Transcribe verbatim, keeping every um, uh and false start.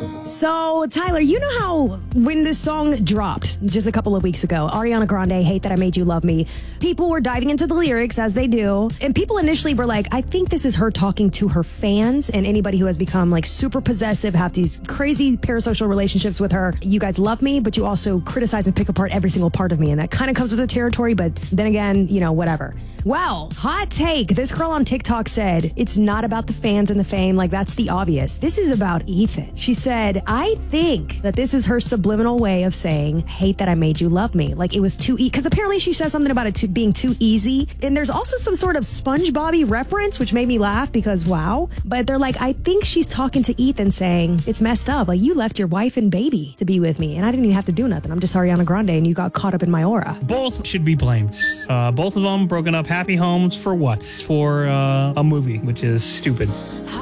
So, Tyler, you know how when this song dropped just a couple of weeks ago, Ariana Grande, Hate That I Made You Love Me, people were diving into the lyrics as they do. And people initially were like, I think this is her talking to her fans and anybody who has become like super possessive, have these crazy parasocial relationships with her. You guys love me, but you also criticize and pick apart every single part of me. And that kind of comes with the territory. But then again, you know, whatever. Well, hot take. This girl on TikTok said, it's not about the fans and the fame. Like, that's the obvious. This is about Ethan. She said, I think that this is her subliminal way of saying, hate that I made you love me. Like, it was too easy. Because apparently she says something about it too, being too easy. And there's also some sort of SpongeBob reference, which made me laugh because, wow. But they're like, I think she's talking to Ethan saying, it's messed up. Like, you left your wife and baby to be with me. And I didn't even have to do nothing. I'm just Ariana Grande and you got caught up in my aura. Both should be blamed. Uh, both of them broken up happy homes for what? For uh, a movie, which is stupid.